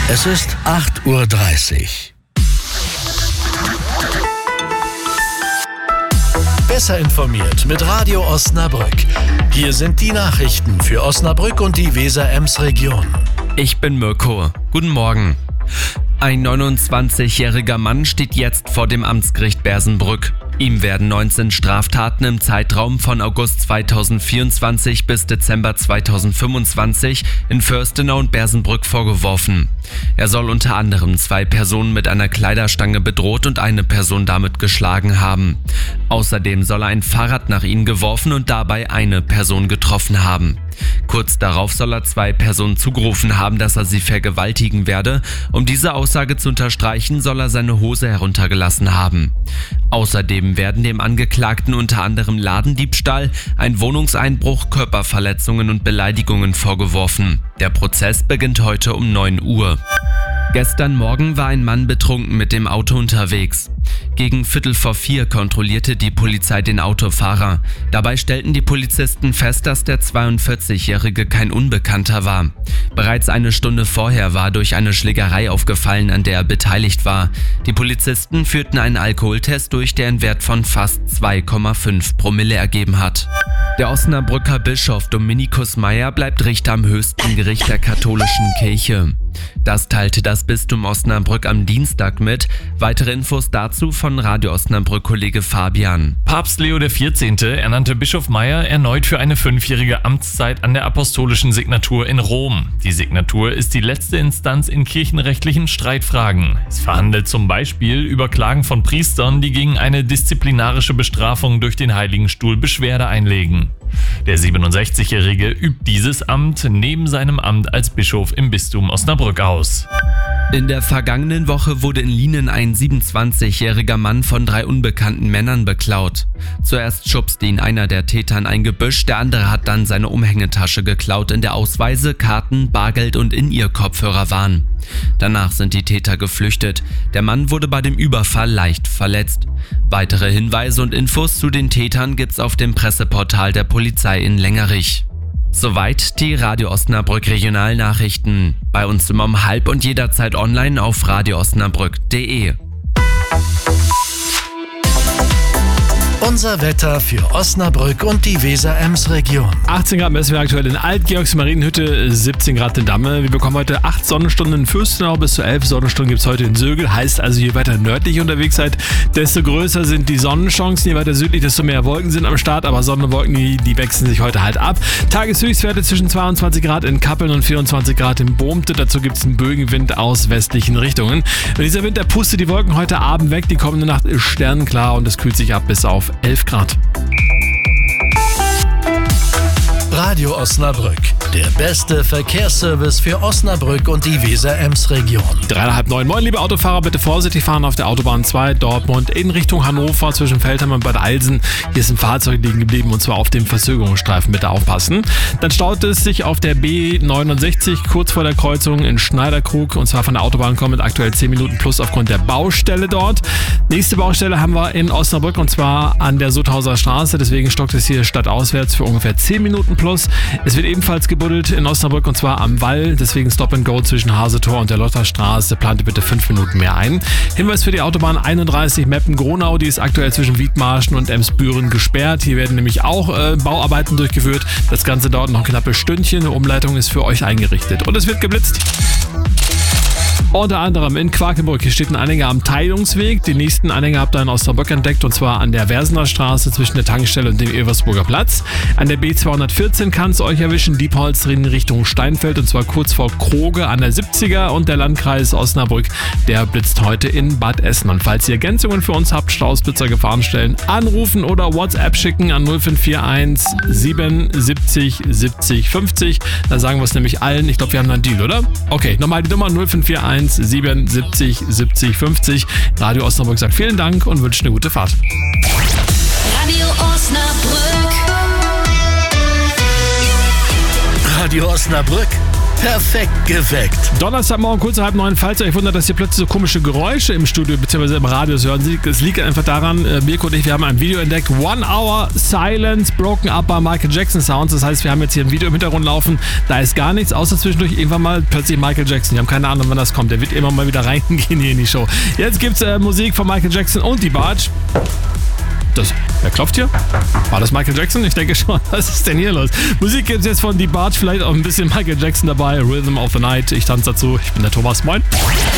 Es ist 8:30 Uhr. Besser informiert mit Radio Osnabrück. Hier sind die Nachrichten für Osnabrück und die Weser-Ems-Region. Ich bin Mirko. Guten Morgen. Ein 29-jähriger Mann steht jetzt vor dem Amtsgericht Bersenbrück. Ihm werden 19 Straftaten im Zeitraum von August 2024 bis Dezember 2025 in Fürstenau und Bersenbrück vorgeworfen. Er soll unter anderem 2 Personen mit einer Kleiderstange bedroht und eine Person damit geschlagen haben. Außerdem soll er ein Fahrrad nach ihnen geworfen und dabei eine Person getroffen haben. Kurz darauf soll er 2 Personen zugerufen haben, dass er sie vergewaltigen werde. Um diese Aussage zu unterstreichen, soll er seine Hose heruntergelassen haben. Außerdem werden dem Angeklagten unter anderem Ladendiebstahl, ein Wohnungseinbruch, Körperverletzungen und Beleidigungen vorgeworfen. Der Prozess beginnt heute um 9 Uhr. Gestern Morgen war ein Mann betrunken mit dem Auto unterwegs. Gegen 3:45 kontrollierte die Polizei den Autofahrer. Dabei stellten die Polizisten fest, dass der 42-Jährige kein Unbekannter war. Bereits eine Stunde vorher war durch eine Schlägerei aufgefallen, an der er beteiligt war. Die Polizisten führten einen Alkoholtest durch, der einen Wert von fast 2,5 Promille ergeben hat. Der Osnabrücker Bischof Dominikus Meyer bleibt Richter am höchsten Gericht der katholischen Kirche. Das teilte das Bistum Osnabrück am Dienstag mit. Weitere Infos dazu von Radio Osnabrück-Kollege Fabian. Papst Leo XIV. Ernannte Bischof Meyer erneut für eine 5-jährige Amtszeit an der Apostolischen Signatur in Rom. Die Signatur ist die letzte Instanz in kirchenrechtlichen Streitfragen. Es verhandelt zum Beispiel über Klagen von Priestern, die gegen eine disziplinarische Bestrafung durch den Heiligen Stuhl Beschwerde einlegen. Der 67-Jährige übt dieses Amt neben seinem Amt als Bischof im Bistum Osnabrück aus. In der vergangenen Woche wurde in Lienen ein 27-jähriger Mann von 3 unbekannten Männern beklaut. Zuerst schubste ihn einer der Täter in ein Gebüsch, der andere hat dann seine Umhängetasche geklaut, in der Ausweise, Karten, Bargeld und In-Ear-Kopfhörer waren. Danach sind die Täter geflüchtet. Der Mann wurde bei dem Überfall leicht verletzt. Weitere Hinweise und Infos zu den Tätern gibt's auf dem Presseportal der Polizei in Längerich. Soweit die Radio Osnabrück Regionalnachrichten. Bei uns immer um 12:30 und jederzeit online auf radioosnabrück.de. Unser Wetter für Osnabrück und die Weser-Ems-Region. 18 Grad messen wir aktuell in Alt-Georgs Marienhütte, 17 Grad in Damme. Wir bekommen heute 8 Sonnenstunden in Fürstenau, bis zu 11 Sonnenstunden gibt es heute in Sögel. Heißt also, je weiter nördlich unterwegs seid, desto größer sind die Sonnenchancen. Je weiter südlich, desto mehr Wolken sind am Start. Aber Sonnenwolken, die wechseln sich heute halt ab. Tageshöchstwerte zwischen 22 Grad in Kappeln und 24 Grad in Bohmte. Dazu gibt es einen Bögenwind aus westlichen Richtungen. Und dieser Wind, der pustet die Wolken heute Abend weg. Die kommende Nacht ist sternenklar und es kühlt sich ab bis auf 11 Grad. Radio Osnabrück, der beste Verkehrsservice für Osnabrück und die Weser-Ems-Region. 8:30. Moin, liebe Autofahrer, bitte vorsichtig fahren auf der Autobahn 2 Dortmund in Richtung Hannover zwischen Feldheim und Bad Eilsen. Hier ist ein Fahrzeug liegen geblieben und zwar auf dem Verzögerungsstreifen. Bitte aufpassen. Dann staut es sich auf der B69 kurz vor der Kreuzung in Schneiderkrug und zwar von der Autobahn kommend aktuell 10 Minuten plus aufgrund der Baustelle dort. Nächste Baustelle haben wir in Osnabrück und zwar an der Sutthauser Straße. Deswegen stockt es hier stadtauswärts für ungefähr 10 Minuten plus. Es wird ebenfalls gebuddelt in Osnabrück und zwar am Wall. Deswegen Stop and Go zwischen Hasetor und der Lotterstraße. Plante bitte 5 Minuten mehr ein. Hinweis für die Autobahn 31 Meppen-Gronau. Die ist aktuell zwischen Wiedmarschen und Emsbüren gesperrt. Hier werden nämlich auch Bauarbeiten durchgeführt. Das Ganze dauert noch ein knappes Stündchen. Eine Umleitung ist für euch eingerichtet. Und es wird geblitzt. Unter anderem in Quakenbrück. Hier steht ein Anhänger am Teilungsweg. Den nächsten Anhänger habt ihr in Osnabrück entdeckt und zwar an der Versener Straße zwischen der Tankstelle und dem Eversburger Platz. An der B214 kann es euch erwischen, Diepholzring Richtung Steinfeld und zwar kurz vor Kroge an der 70er und der Landkreis Osnabrück, der blitzt heute in Bad Essen. Und falls ihr Ergänzungen für uns habt, Stausblitzer Gefahrenstellen, anrufen oder WhatsApp schicken an 0541 77 70 50. Da sagen wir es nämlich allen. Ich glaube, wir haben einen Deal, oder? Okay, nochmal die Nummer 0541 77 70 50. Radio Osnabrück sagt vielen Dank und wünscht eine gute Fahrt. Radio Osnabrück. Radio Osnabrück Perfekt geweckt. Donnerstagmorgen, kurz nach 8:30. Falls ihr euch wundert, dass ihr plötzlich so komische Geräusche im Studio bzw. im Radio hören, es liegt einfach daran, Mirko und ich, wir haben ein Video entdeckt. 1 Hour Silence Broken Up by Michael Jackson Sounds. Das heißt, wir haben jetzt hier ein Video im Hintergrund laufen. Da ist gar nichts, außer zwischendurch irgendwann mal plötzlich Michael Jackson. Wir haben keine Ahnung, wann das kommt. Der wird immer mal wieder reingehen hier in die Show. Jetzt gibt's Musik von Michael Jackson und die Barge. Wer klopft hier? War das Michael Jackson? Ich denke schon. Was ist denn hier los? Musik gibt's jetzt von die Barge, vielleicht auch ein bisschen Michael Jackson dabei. Rhythm of the Night. Ich tanze dazu. Ich bin der Thomas. Moin.